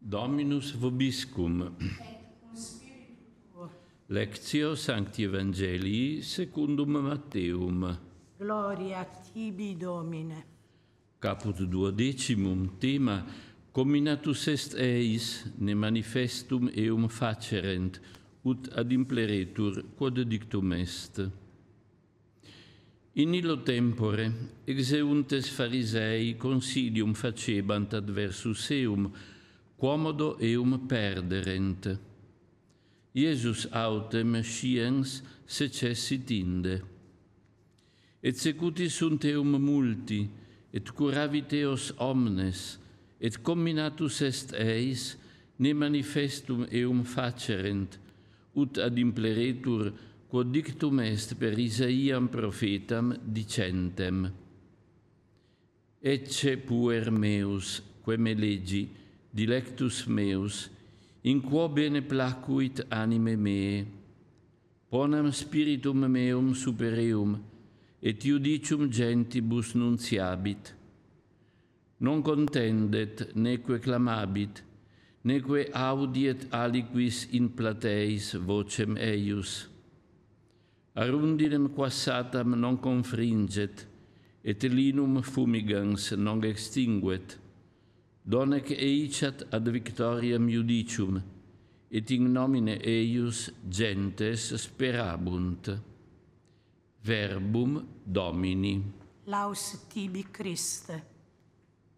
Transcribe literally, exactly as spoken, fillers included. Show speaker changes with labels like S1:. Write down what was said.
S1: Dominus vobiscum. Lectio Sancti Evangelii secundum Matteum.
S2: Gloria a tibi, Domine.
S1: Caput duodecimum, tema Comminatus est eis, ne manifestum eum facerent, ut ad impleretur quod dictum est. In illo tempore, exeuntes Pharisei consilium facebant adversus eum, quomodo eum perderent. Iesus autem sciens secessit inde. Et secutis sunt eum multi, et curavit eos omnes, et comminatus est eis, ne manifestum eum facerent, ut ad impleretur quod dictum est per Isaiam prophetam dicentem. Ecce puer meus, quae me legi, dilectus meus, in quo bene placuit anime mee. Ponam spiritum meum super eum, et iudicium gentibus nunciabit. Non contendet, neque clamabit, neque audiet aliquis in plateis vocem eius. Arundinem quassatam non confringet, et linum fumigans non extinguet. Donec eiciat ad victoriam iudicium, et in nomine eius gentes sperabunt. Verbum Domini.
S2: Laus tibi, Christe.